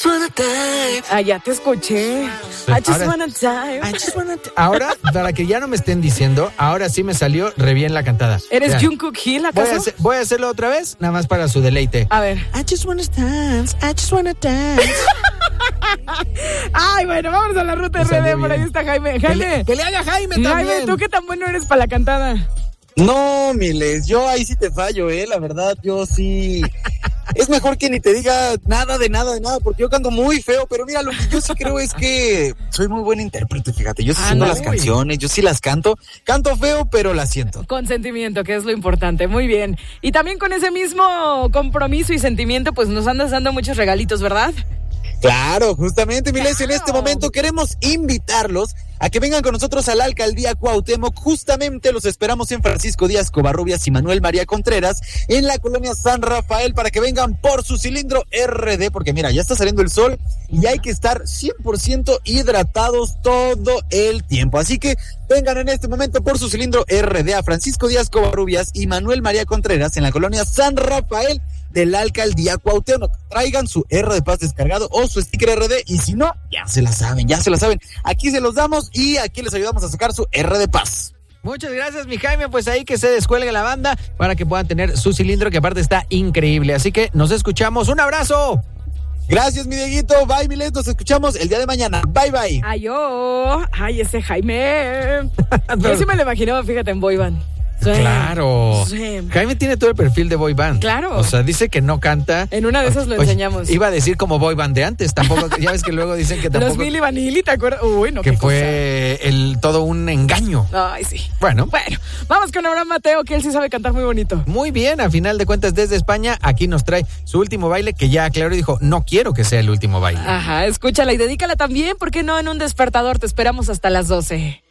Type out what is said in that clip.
just wanna dive. Ah, ya te escuché. I just wanna dive. Ahora, para que ya no me estén diciendo, ahora sí me salió re bien la cantada. ¿Eres Vean. Jungkook Hill, acaso? Voy a hacerlo otra vez, nada más para su deleite. A ver. I just wanna dance, I just wanna dance. Ay, bueno, vamos a la ruta Me salió RD. Por ahí bien. está Jaime. Jaime, Que le haga Jaime también. Jaime, ¿tú qué tan bueno eres para la cantada? No, Miles, yo ahí sí te fallo, la verdad, yo sí. Es mejor que ni te diga nada, porque yo canto muy feo, pero mira, lo que yo sí creo es que soy muy buen intérprete, fíjate, yo sí siento las canciones, yo sí las canto feo, pero las siento. Con sentimiento, que es lo importante, muy bien. Y también con ese mismo compromiso y sentimiento, pues nos andas dando muchos regalitos, ¿verdad? Claro, justamente, Miles, en este momento queremos invitarlos a que vengan con nosotros a la Alcaldía Cuauhtémoc. Justamente los esperamos en Francisco Díaz Covarrubias y Manuel María Contreras, en la colonia San Rafael, para que vengan por su cilindro RD, porque mira, ya está saliendo el sol y hay que estar 100% hidratados todo el tiempo. Así que vengan en este momento por su cilindro RD a Francisco Díaz Covarrubias y Manuel María Contreras, en la colonia San Rafael de la Alcaldía Cuauhtémoc. Traigan su R de Paz descargado o su sticker RD, y si no, ya se la saben. Aquí se los damos y aquí les ayudamos a sacar su R de Paz. Muchas gracias, mi Jaime. Pues ahí que se descuelgue la banda para que puedan tener su cilindro, que aparte está increíble. Así que nos escuchamos. ¡Un abrazo! Gracias, mi Dieguito. Bye, Miles. Nos escuchamos el día de mañana. Bye, bye. Ay, ese Jaime. Yo sí me lo imaginaba, fíjate, en boy band. Sí. Claro. Sí. Jaime tiene todo el perfil de boy band. Claro. O sea, dice que no canta. En una de esas lo enseñamos. Iba a decir como boy band de antes. Tampoco, ya ves que luego dicen que tampoco. Los Milli Vanilli, ¿te acuerdas? Uy, no, que qué fue todo un engaño. Ay, sí. Bueno, vamos con Abraham Mateo, que él sí sabe cantar muy bonito. Muy bien, a final de cuentas, desde España, aquí nos trae su último baile, que ya aclaró y dijo, no quiero que sea el último baile. Ajá, escúchala y dedícala también, ¿por qué no? En un despertador, te esperamos hasta las 12.